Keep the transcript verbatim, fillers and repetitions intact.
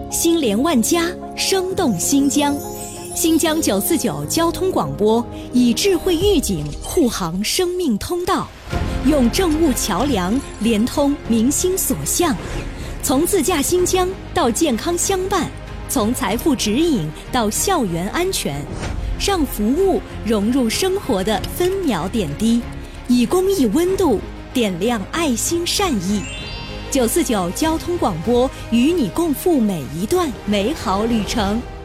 心连万家，生动新疆。新疆九四九交通广播以智慧预警护航生命通道，用政务桥梁连通民心所向，从自驾新疆到健康相伴，从财富指引到校园安全，让服务融入生活的分秒点滴，以公益温度点亮爱心善意。九四九交通广播与你共赴每一段美好旅程。